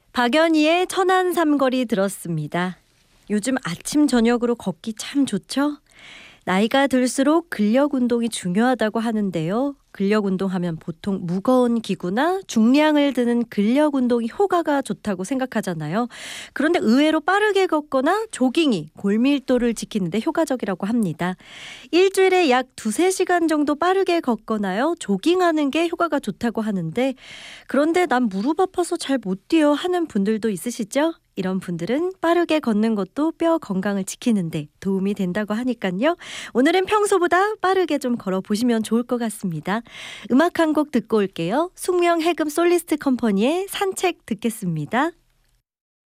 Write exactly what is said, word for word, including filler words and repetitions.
박연희의 천안 삼거리 들었습니다. 요즘 아침 저녁으로 걷기 참 좋죠? 나이가 들수록 근력 운동이 중요하다고 하는데요. 근력 운동하면 보통 무거운 기구나 중량을 드는 근력 운동이 효과가 좋다고 생각하잖아요. 그런데 의외로 빠르게 걷거나 조깅이 골밀도를 지키는데 효과적이라고 합니다. 일주일에 약 두세 시간 정도 빠르게 걷거나요. 조깅하는 게 효과가 좋다고 하는데, 그런데 난 무릎 아파서 잘 못 뛰어 하는 분들도 있으시죠? 이런 분들은 빠르게 걷는 것도 뼈 건강을 지키는데 도움이 된다고 하니까요. 오늘은 평소보다 빠르게 좀 걸어보시면 좋을 것 같습니다. 음악 한 곡 듣고 올게요. 숙명 해금 솔리스트 컴퍼니의 산책 듣겠습니다.